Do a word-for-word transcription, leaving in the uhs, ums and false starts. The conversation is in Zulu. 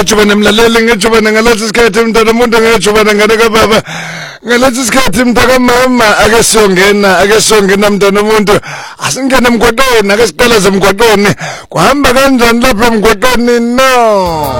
ngejubane mlaleli ngejubane ngalethi isikhathi mntana umuntu ngejubane ngane kababa ngalethi isikhathi mntaka mama ake siyongena ake siyongena mntana umuntu asingene emgwaqweni ake siqalaze emgwaqweni kuhamba kanjani lapha emgwaqweni no